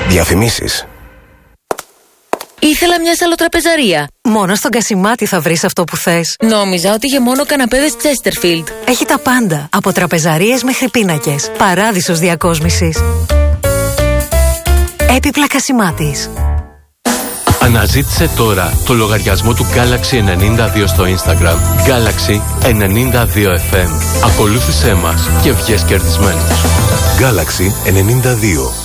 Διαφημίσεις. Ήθελα μια σαλοτραπεζαρία. Μόνο στον Κασιμάτη θα βρεις αυτό που θες. Νόμιζα ότι είχε μόνο καναπέδες Chesterfield. Έχει τα πάντα, από τραπεζαρίες μέχρι πίνακες. Παράδεισος διακόσμησης. Έπιπλα Κασιμάτης. Αναζήτησε τώρα το λογαριασμό του Galaxy 92 στο Instagram. Galaxy 92FM. Ακολούθησέ μας και βγες κερδισμένος. Galaxy 92.